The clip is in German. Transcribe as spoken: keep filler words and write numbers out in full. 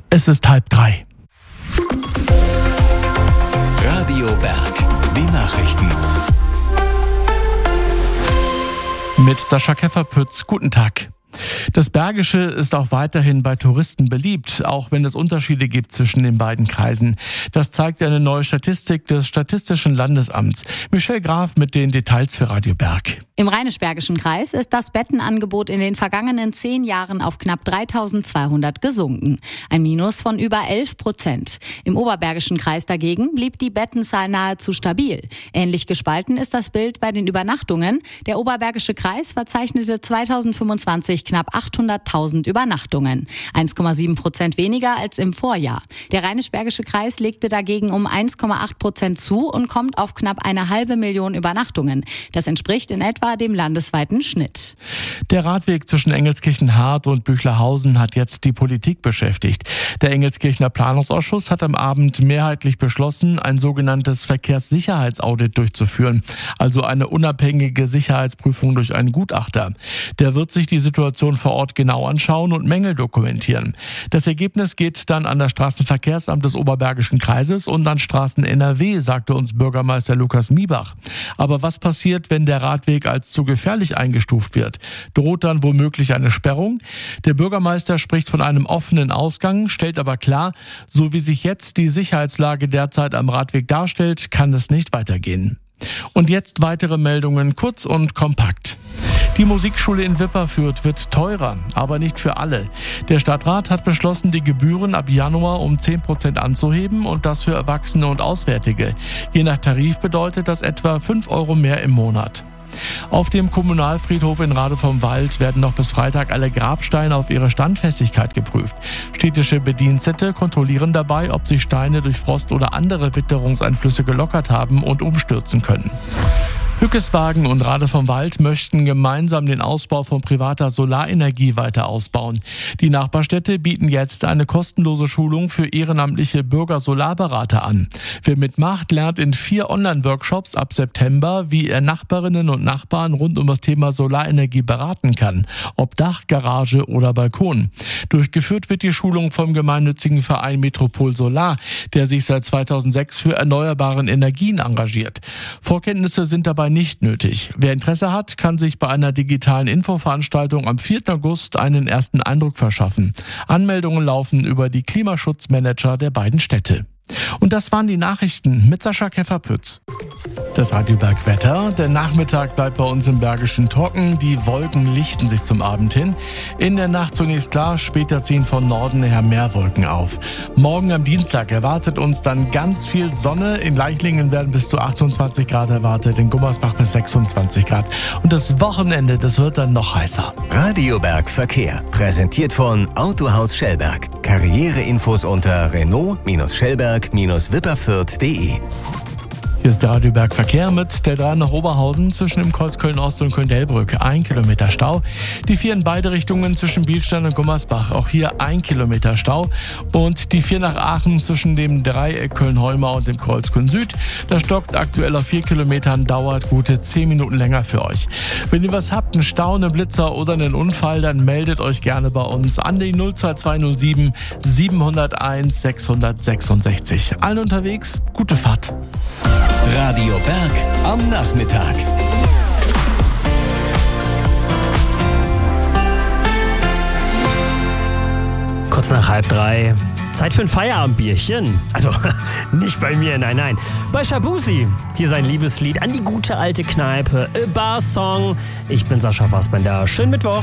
Es ist halb drei. Radio Berg, die Nachrichten. Mit Sascha Kefferpütz, guten Tag. Das Bergische ist auch weiterhin bei Touristen beliebt, auch wenn es Unterschiede gibt zwischen den beiden Kreisen. Das zeigt eine neue Statistik des Statistischen Landesamts. Michelle Graf mit den Details für Radio Berg. Im Rheinisch-Bergischen Kreis ist das Bettenangebot in den vergangenen zehn Jahren auf knapp dreitausendzweihundert gesunken. Ein Minus von über elf Prozent. Im Oberbergischen Kreis dagegen blieb die Bettenzahl nahezu stabil. Ähnlich gespalten ist das Bild bei den Übernachtungen. Der Oberbergische Kreis verzeichnete zweitausendfünfundzwanzig knapp achthunderttausend Übernachtungen. eins Komma sieben Prozent weniger als im Vorjahr. Der Rheinisch-Bergische Kreis legte dagegen um eins Komma acht Prozent zu und kommt auf knapp eine halbe Million Übernachtungen. Das entspricht in etwa dem landesweiten Schnitt. Der Radweg zwischen Engelskirchen-Hart und Büchlerhausen hat jetzt die Politik beschäftigt. Der Engelskirchener Planungsausschuss hat am Abend mehrheitlich beschlossen, ein sogenanntes Verkehrssicherheitsaudit durchzuführen, also eine unabhängige Sicherheitsprüfung durch einen Gutachter. Der wird sich die Situation vor Ort genau anschauen und Mängel dokumentieren. Das Ergebnis geht dann an das Straßenverkehrsamt des Oberbergischen Kreises und an Straßen N R W, sagte uns Bürgermeister Lukas Miebach. Aber was passiert, wenn der Radweg als zu gefährlich eingestuft wird? Droht dann womöglich eine Sperrung? Der Bürgermeister spricht von einem offenen Ausgang, stellt aber klar, so wie sich jetzt die Sicherheitslage derzeit am Radweg darstellt, kann es nicht weitergehen. Und jetzt weitere Meldungen, kurz und kompakt. Die Musikschule in Wipperfürth wird teurer, aber nicht für alle. Der Stadtrat hat beschlossen, die Gebühren ab Januar um zehn Prozent anzuheben und das für Erwachsene und Auswärtige. Je nach Tarif bedeutet das etwa fünf Euro mehr im Monat. Auf dem Kommunalfriedhof in Rade vom Wald werden noch bis Freitag alle Grabsteine auf ihre Standfestigkeit geprüft. Städtische Bedienstete kontrollieren dabei, ob sie Steine durch Frost oder andere Witterungseinflüsse gelockert haben und umstürzen können. Hückeswagen und Rade vom Wald möchten gemeinsam den Ausbau von privater Solarenergie weiter ausbauen. Die Nachbarstädte bieten jetzt eine kostenlose Schulung für ehrenamtliche Bürger-Solarberater an. Wer mitmacht, lernt in vier Online-Workshops ab September, wie er Nachbarinnen und Nachbarn rund um das Thema Solarenergie beraten kann, ob Dach, Garage oder Balkon. Durchgeführt wird die Schulung vom gemeinnützigen Verein Metropol Solar, der sich seit zweitausendsechs für erneuerbaren Energien engagiert. Vorkenntnisse sind dabei nicht nötig. Wer Interesse hat, kann sich bei einer digitalen Infoveranstaltung am vierten August einen ersten Eindruck verschaffen. Anmeldungen laufen über die Klimaschutzmanager der beiden Städte. Und das waren die Nachrichten mit Sascha Kefferpütz. Das Radio Berg Wetter. Der Nachmittag bleibt bei uns im Bergischen trocken. Die Wolken lichten sich zum Abend hin. In der Nacht zunächst klar, später ziehen von Norden her mehr Wolken auf. Morgen am Dienstag erwartet uns dann ganz viel Sonne. In Leichlingen werden bis zu achtundzwanzig Grad erwartet, in Gummersbach bis sechsundzwanzig Grad. Und das Wochenende, das wird dann noch heißer. Radio Berg Verkehr, präsentiert von Autohaus Schellberg. Karriereinfos unter Renault-Schellberg-Wipperfürth punkt de. Hier ist der Radio Berg Verkehr mit der drei nach Oberhausen zwischen dem Kreuz Köln-Ost und Köln-Delbrück. Ein Kilometer Stau. Die vier in beide Richtungen zwischen Bielstein und Gummersbach. Auch hier ein Kilometer Stau. Und die vier nach Aachen zwischen dem Dreieck Köln-Heumau und dem Kreuz Köln-Süd. Da stockt aktuell auf vier Kilometern, dauert gute zehn Minuten länger für euch. Wenn ihr was habt, einen Stau, einen Blitzer oder einen Unfall, dann meldet euch gerne bei uns an die null zwei zwei null sieben sieben null eins sechs sechs sechs. Allen unterwegs, gute Fahrt. Radio Berg am Nachmittag. Kurz nach halb drei. Zeit für ein Feierabendbierchen. Also, nicht bei mir, nein, nein. Bei Shabuzi. Hier sein Liebeslied an die gute alte Kneipe. A Bar Song. Ich bin Sascha Fassbender. Schönen Mittwoch.